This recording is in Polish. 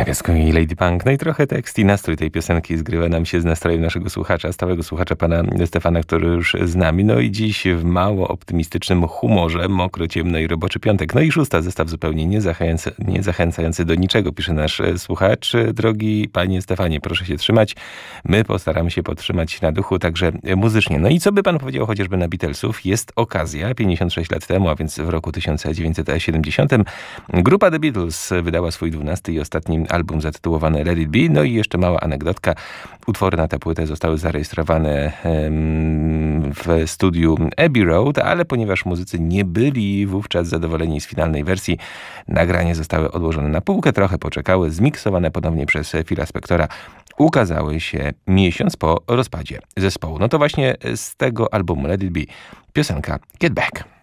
Jest i Lady Punk. No i trochę tekst i nastrój tej piosenki zgrywa nam się z nastrojem naszego słuchacza, stałego słuchacza pana Stefana, który już z nami. No i dziś w mało optymistycznym humorze, mokro, ciemno i roboczy piątek. No i szósta, zestaw zupełnie nie zachęcający do niczego, pisze nasz słuchacz. Drogi panie Stefanie, proszę się trzymać. My postaramy się podtrzymać na duchu, także muzycznie. No i co by pan powiedział chociażby na Beatlesów? Jest okazja, 56 lat temu, a więc w roku 1970, grupa The Beatles wydała swój 12 i ostatni album zatytułowany Let It Be. No i jeszcze mała anegdotka. Utwory na tę płytę zostały zarejestrowane w studiu Abbey Road, ale ponieważ muzycy nie byli wówczas zadowoleni z finalnej wersji, nagrania zostały odłożone na półkę, trochę poczekały, zmiksowane ponownie przez Phila Spectora. Ukazały się miesiąc po rozpadzie zespołu. No to właśnie z tego albumu Let It Be piosenka Get Back.